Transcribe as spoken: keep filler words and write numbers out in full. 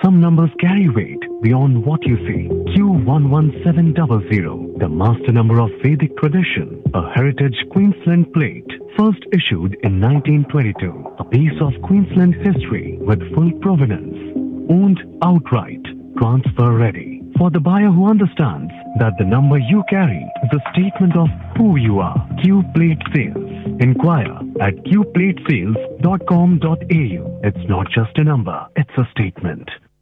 Some numbers carry weight beyond what you see. Q one one seven zero zero, the master number of Vedic tradition, a heritage Queensland plate, first issued in nineteen twenty-two. A piece of Queensland history with full provenance, owned outright, transfer ready. For the buyer who understands that the number you carry is a statement of who you are. Q Plate Sales. Inquire at q plate sales dot com dot a u. It's not just a number, it's a statement.